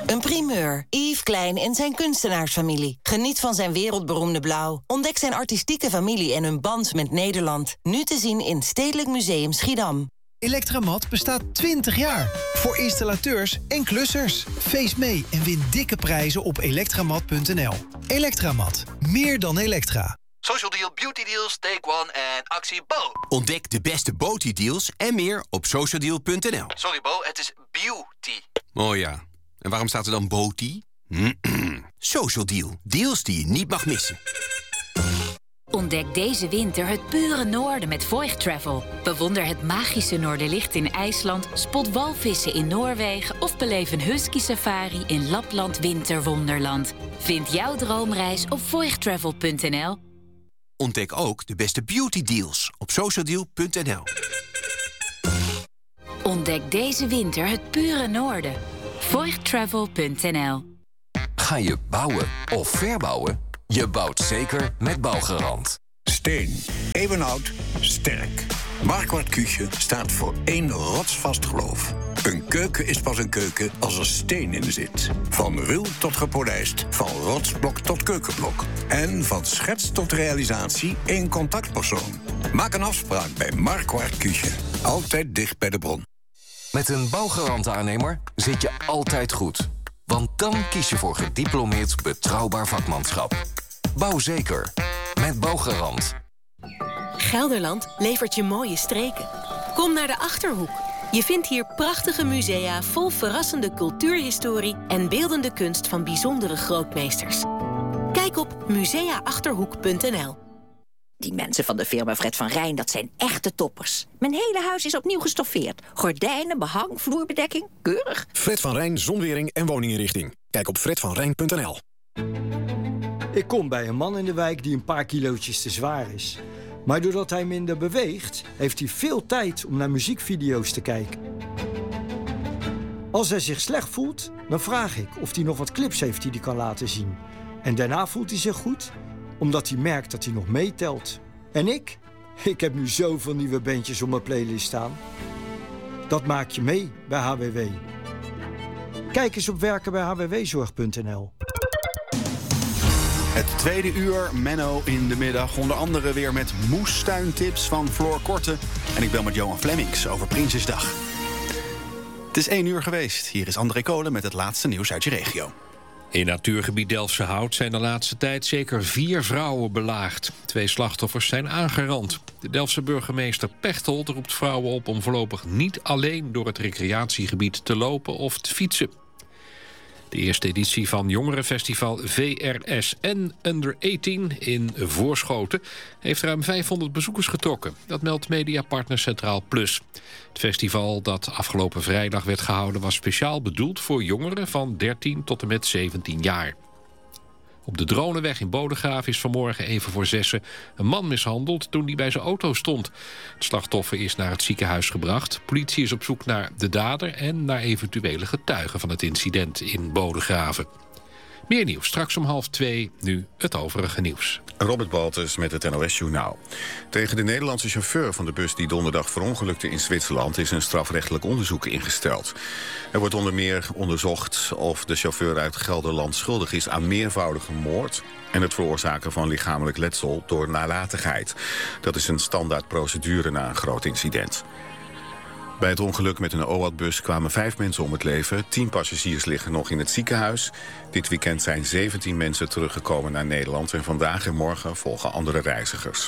Een primeur. Yves Klein en zijn kunstenaarsfamilie. Geniet van zijn wereldberoemde blauw. Ontdek zijn artistieke familie en hun band met Nederland. Nu te zien in Stedelijk Museum Schiedam. Electramat bestaat 20 jaar. Voor installateurs en klussers. Feest mee en win dikke prijzen op elektramat.nl. Elektramat. Meer dan elektra. Social Deal, Beauty Deals, Take One en Actie Bo. Ontdek de beste Beauty-deals en meer op socialdeal.nl. Sorry Bo, het is beauty. Oh ja, en waarom staat er dan Beauty? Social Deal, deals die je niet mag missen. Ontdek deze winter het pure noorden met Voigt Travel. Bewonder het magische Noorderlicht in IJsland, spot walvissen in Noorwegen of beleef een husky safari in Lapland Winterwonderland. Vind jouw droomreis op voigttravel.nl. Ontdek ook de beste beauty deals op socialdeal.nl. Ontdek deze winter het pure noorden. voigttravel.nl. Ga je bouwen of verbouwen? Je bouwt zeker met Bouwgarant. Steen. Eeuwenoud. Sterk. Marquardt Küche staat voor één rotsvast geloof. Een keuken is pas een keuken als er steen in zit. Van ruw tot gepolijst. Van rotsblok tot keukenblok. En van schets tot realisatie één contactpersoon. Maak een afspraak bij Marquardt Küche. Altijd dicht bij de bron. Met een Bouwgarant-aannemer zit je altijd goed. Want dan kies je voor gediplomeerd betrouwbaar vakmanschap. Bouw zeker. Met Bouwgarant. Gelderland levert je mooie streken. Kom naar de Achterhoek. Je vindt hier prachtige musea vol verrassende cultuurhistorie en beeldende kunst van bijzondere grootmeesters. Kijk op museaachterhoek.nl. Die mensen van de firma Fred van Rijn, dat zijn echte toppers. Mijn hele huis is opnieuw gestoffeerd. Gordijnen, behang, vloerbedekking, keurig. Fred van Rijn zonwering en woninginrichting. Kijk op fredvanrijn.nl. Ik kom bij een man in de wijk die een paar kilootjes te zwaar is. Maar doordat hij minder beweegt, heeft hij veel tijd om naar muziekvideo's te kijken. Als hij zich slecht voelt, dan vraag ik of hij nog wat clips heeft die hij kan laten zien. En daarna voelt hij zich goed, omdat hij merkt dat hij nog meetelt. En ik heb nu zoveel nieuwe bandjes op mijn playlist staan. Dat maak je mee bij HWW. Kijk eens op werkenbijhwwzorg.nl. Het tweede uur, Menno in de middag. Onder andere weer met moestuintips van Floor Korte. En ik bel met Johan Flemmings over Prinsjesdag. Het is 1 uur geweest. Hier is André Kolen met het laatste nieuws uit je regio. In natuurgebied Delftse Hout zijn de laatste tijd zeker 4 vrouwen belaagd. 2 slachtoffers zijn aangerand. De Delftse burgemeester Pechtold roept vrouwen op om voorlopig niet alleen door het recreatiegebied te lopen of te fietsen. De eerste editie van jongerenfestival VRSN Under 18 in Voorschoten heeft ruim 500 bezoekers getrokken. Dat meldt mediapartner Centraal Plus. Het festival dat afgelopen vrijdag werd gehouden was speciaal bedoeld voor jongeren van 13 tot en met 17 jaar. Op de Dronenweg in Bodegraven is vanmorgen even voor 6 een man mishandeld toen hij bij zijn auto stond. Het slachtoffer is naar het ziekenhuis gebracht. Politie is op zoek naar de dader en naar eventuele getuigen van het incident in Bodegraven. Meer nieuws straks om 1:30, nu het overige nieuws. Robert Baltus met het NOS-journaal. Tegen de Nederlandse chauffeur van de bus die donderdag verongelukte in Zwitserland is een strafrechtelijk onderzoek ingesteld. Er wordt onder meer onderzocht of de chauffeur uit Gelderland schuldig is aan meervoudige moord en het veroorzaken van lichamelijk letsel door nalatigheid. Dat is een standaard procedure na een groot incident. Bij het ongeluk met een OAT-bus kwamen 5 mensen om het leven. 10 passagiers liggen nog in het ziekenhuis. Dit weekend zijn 17 mensen teruggekomen naar Nederland en vandaag en morgen volgen andere reizigers.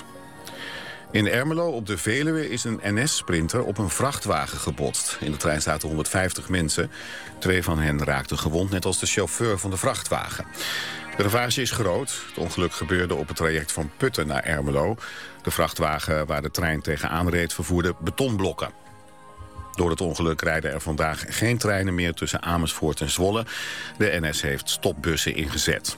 In Ermelo op de Veluwe is een NS-sprinter op een vrachtwagen gebotst. In de trein zaten 150 mensen. 2 van hen raakten gewond, net als de chauffeur van de vrachtwagen. De ravage is groot. Het ongeluk gebeurde op het traject van Putten naar Ermelo. De vrachtwagen waar de trein tegenaan reed vervoerde betonblokken. Door het ongeluk rijden er vandaag geen treinen meer tussen Amersfoort en Zwolle. De NS heeft stopbussen ingezet.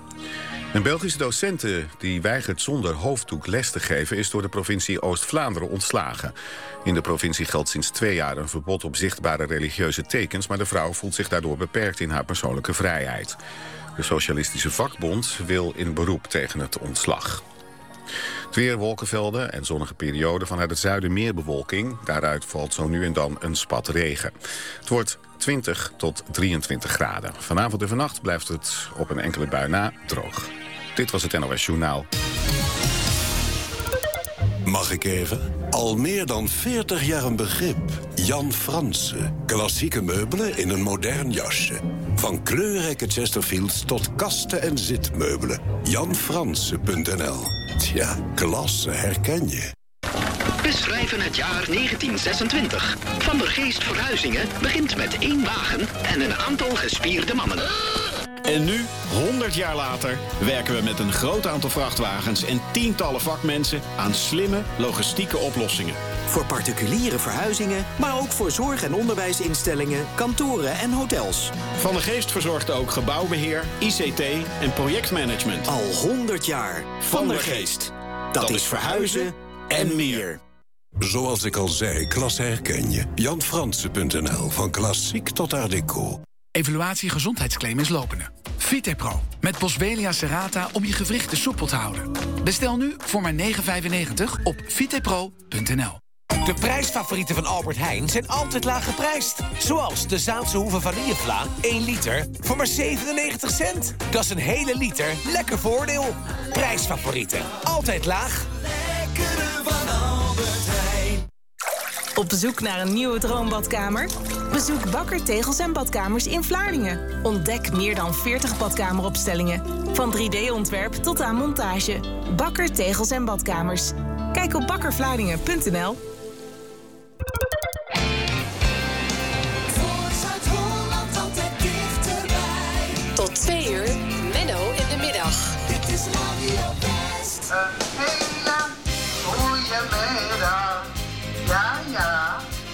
Een Belgische docente die weigert zonder hoofddoek les te geven is door de provincie Oost-Vlaanderen ontslagen. In de provincie geldt sinds 2 jaar een verbod op zichtbare religieuze tekens, maar de vrouw voelt zich daardoor beperkt in haar persoonlijke vrijheid. De Socialistische Vakbond wil in beroep tegen het ontslag. Het weer, wolkenvelden en zonnige perioden. Vanuit het zuiden meer bewolking. Daaruit valt zo nu en dan een spat regen. Het wordt 20 tot 23 graden. Vanavond en vannacht blijft het op een enkele bui na droog. Dit was het NOS Journaal. Mag ik even? Al meer dan 40 jaar een begrip. Jan Franse. Klassieke meubelen in een modern jasje. Van kleurrijke Chesterfields tot kasten en zitmeubelen. JanFranse.nl. Tja, klasse herken je. We schrijven het jaar 1926. Van der Geest Verhuizingen begint met 1 wagen en een aantal gespierde mannen. En nu, 100 jaar later, werken we met een groot aantal vrachtwagens en tientallen vakmensen aan slimme logistieke oplossingen. Voor particuliere verhuizingen, maar ook voor zorg- en onderwijsinstellingen, kantoren en hotels. Van der Geest verzorgt ook gebouwbeheer, ICT en projectmanagement. Al 100 jaar. Van der Geest. Dat is verhuizen en meer. Zoals ik al zei, klasse herken je. JanFranse.nl. Van klassiek tot art déco. Evaluatie gezondheidsclaim is lopende. Vitepro, met Boswellia serrata om je gewrichten soepel te houden. Bestel nu voor maar €9,95 op vitepro.nl. De prijsfavorieten van Albert Heijn zijn altijd laag geprijsd. Zoals de Zaanse Hoeve vanillevla, 1 liter, voor maar 97 cent. Dat is een hele liter, lekker voordeel. Prijsfavorieten, altijd laag. Lekkere van Albert Heijn. Op zoek naar een nieuwe droombadkamer? Bezoek Bakker Tegels en Badkamers in Vlaardingen. Ontdek meer dan 40 badkameropstellingen. Van 3D-ontwerp tot aan montage. Bakker Tegels en Badkamers. Kijk op bakkervlaardingen.nl.